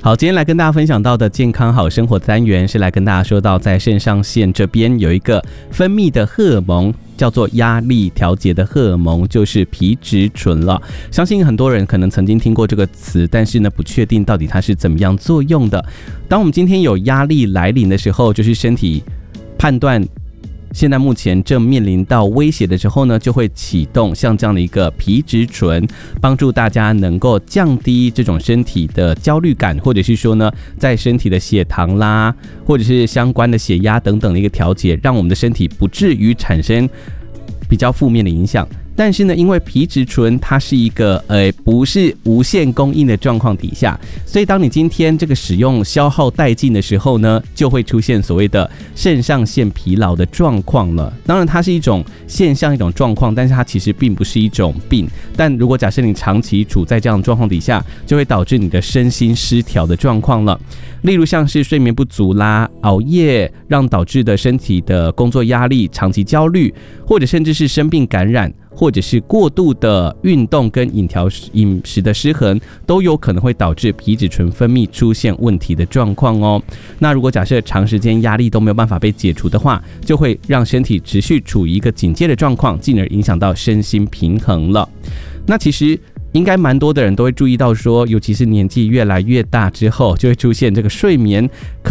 好，今天来跟大家分享到的健康好生活单元是来跟大家说到，在肾上腺这边有一个分泌的荷尔蒙，叫做压力调节的荷尔蒙，就是皮质醇了。相信很多人可能曾经听过这个词，但是呢，不确定到底它是怎么样作用的。当我们今天有压力来临的时候，就是身体判断现在目前正面临到威胁的时候呢，就会启动像这样的一个皮质醇，帮助大家能够降低这种身体的焦虑感，或者是说呢，在身体的血糖啦，或者是相关的血压等等的一个调节，让我们的身体不至于产生比较负面的影响。但是呢，因为皮质醇它是一个不是无限供应的状况底下，所以当你今天这个使用消耗殆尽的时候呢，就会出现所谓的肾上腺疲劳的状况了。当然它是一种现象，一种状况，但是它其实并不是一种病。但如果假设你长期处在这样的状况底下，就会导致你的身心失调的状况了。例如像是睡眠不足啦、熬夜让导致的身体的工作压力、长期焦虑，或者甚至是生病感染，或者是过度的运动跟饮食的失衡，都有可能会导致皮质醇分泌出现问题的状况哦。那如果假设长时间压力都没有办法被解除的话，就会让身体持续处于一个警戒的状况，进而影响到身心平衡了。那其实应该蛮多的人都会注意到说，尤其是年纪越来越大之后，就会出现这个睡眠